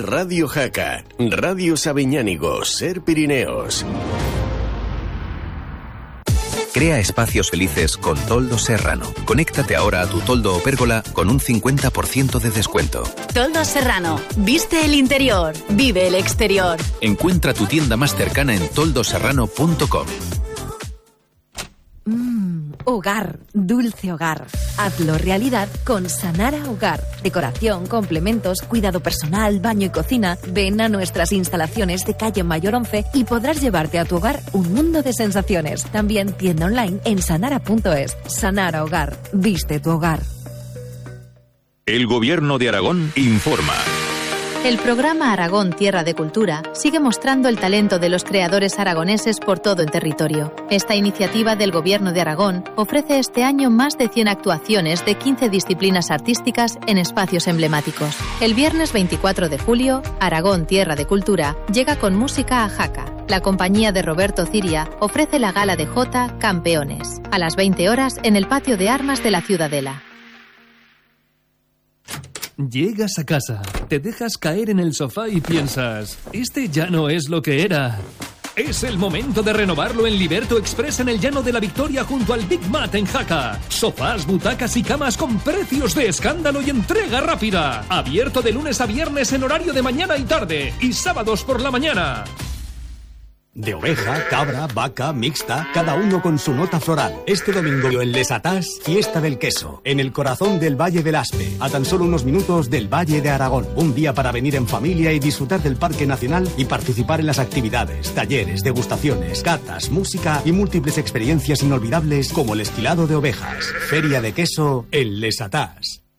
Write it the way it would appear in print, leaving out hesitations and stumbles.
Radio Jaca, Radio Sabiñánigo, Ser Pirineos. Crea espacios felices con Toldo Serrano. Conéctate ahora a tu toldo o pérgola con un 50% de descuento. Toldo Serrano. Viste el interior, vive el exterior. Encuentra tu tienda más cercana en toldoserrano.com. Hogar, dulce hogar. Hazlo realidad con Sanara Hogar. Decoración, complementos, cuidado personal, baño y cocina. Ven a nuestras instalaciones de calle Mayor 11 y podrás llevarte a tu hogar un mundo de sensaciones. También tienda online en sanara.es. Sanara Hogar, viste tu hogar. El Gobierno de Aragón informa. El programa Aragón Tierra de Cultura sigue mostrando el talento de los creadores aragoneses por todo el territorio. Esta iniciativa del Gobierno de Aragón ofrece este año más de 100 actuaciones de 15 disciplinas artísticas en espacios emblemáticos. El viernes 24 de julio, Aragón Tierra de Cultura llega con música a Jaca. La compañía de Roberto Ciria ofrece la gala de Jota Campeones, a las 20 horas en el patio de armas de la Ciudadela. Llegas a casa, te dejas caer en el sofá y piensas, este ya no es lo que era. Es el momento de renovarlo en Liberto Express en el Llano de la Victoria junto al Big Mat en Jaca. Sofás, butacas y camas con precios de escándalo y entrega rápida. Abierto de lunes a viernes en horario de mañana y tarde y sábados por la mañana. De oveja, cabra, vaca, mixta, cada uno con su nota floral. Este domingo en Les Atás, fiesta del queso, en el corazón del Valle del Aspe, a tan solo unos minutos del Valle de Aragón. Un día para venir en familia y disfrutar del Parque Nacional y participar en las actividades, talleres, degustaciones, catas, música y múltiples experiencias inolvidables como el esquilado de ovejas. Feria de queso en Les Atás.